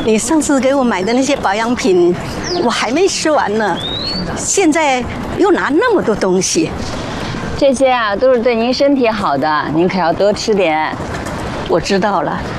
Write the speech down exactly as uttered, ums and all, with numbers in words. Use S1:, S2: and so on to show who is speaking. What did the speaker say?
S1: 你上次给我买的那些保养品，我还没吃完呢，现在又拿那么多东西。
S2: 这些啊都是对您身体好的，您可要多吃点。
S1: 我知道了。